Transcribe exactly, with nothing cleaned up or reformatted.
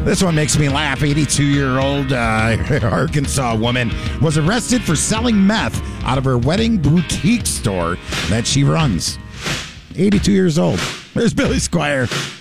This one makes me laugh. eighty-two-year-old uh, Arkansas woman was arrested for selling meth out of her wedding boutique store that she runs. eighty-two years old. There's Billy Squire.